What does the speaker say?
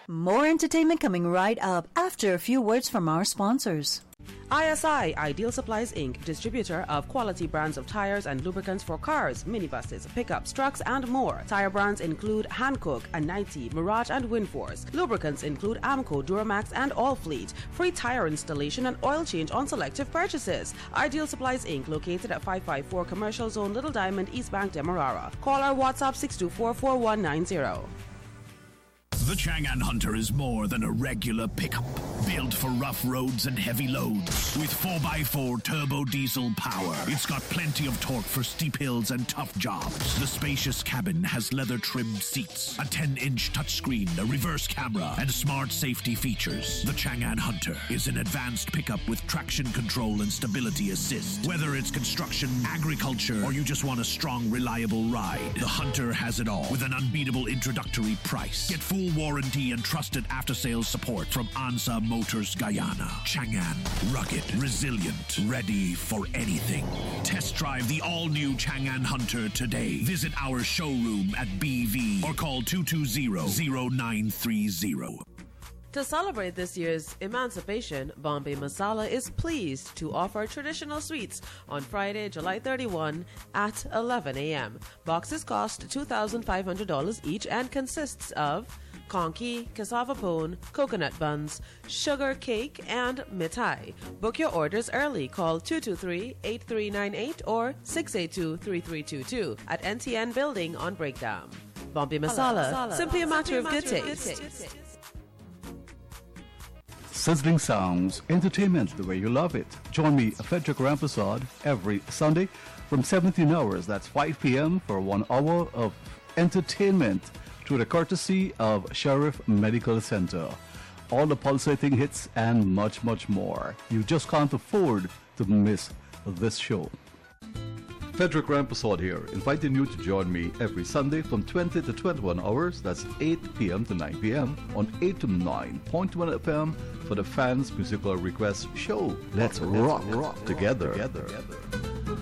More entertainment coming right up after a few words from our sponsors. ISI, Ideal Supplies Inc., distributor of quality brands of tires and lubricants for cars, minibuses, pickups, trucks, and more. Tire brands include Hankook, Anite, Mirage, and Windforce. Lubricants include Amco, Duramax, and Allfleet. Free tire installation and oil change on selective purchases. Ideal Supplies Inc., located at 554 Commercial Zone, Little Diamond, East Bank, Demerara. Call our WhatsApp 624-4190. The Chang'an Hunter is more than a regular pickup, built for rough roads and heavy loads. With 4x4 turbo diesel power, it's got plenty of torque for steep hills and tough jobs. The spacious cabin has leather-trimmed seats, a 10-inch touchscreen, a reverse camera, and smart safety features. The Chang'an Hunter is an advanced pickup with traction control and stability assist. Whether it's construction, agriculture, or you just want a strong, reliable ride, the Hunter has it all with an unbeatable introductory price. Get full warranty and trusted after-sales support from ANSA Motors Guyana. Chang'an, rugged, resilient, ready for anything. Test drive the all-new Chang'an Hunter today. Visit our showroom at BV or call 220-0930. To celebrate this year's emancipation, Bombay Masala is pleased to offer traditional sweets on Friday, July 31 at 11 a.m. Boxes cost $2,500 each and consists of conky, cassava pone, coconut buns, sugar cake, and mithai. Book your orders early. Call 223-8398 or 682-3322 at NTN Building on Breakdown. Bombay Masala, simply a matter of good taste. Sizzling sounds, entertainment the way you love it. Join me, Frederick Rampersad, every Sunday from 17 hours, that's 5 p.m. for 1 hour of entertainment through the courtesy of Sheriff Medical Center. All the pulsating hits and much, much more. You just can't afford to miss this show. Frederick Rampersad here, inviting you to join me every Sunday from 20 to 21 hours, that's 8 p.m. to 9 p.m. on 8 to 9.1 FM for the Fans Musical Request Show. Let's rock together.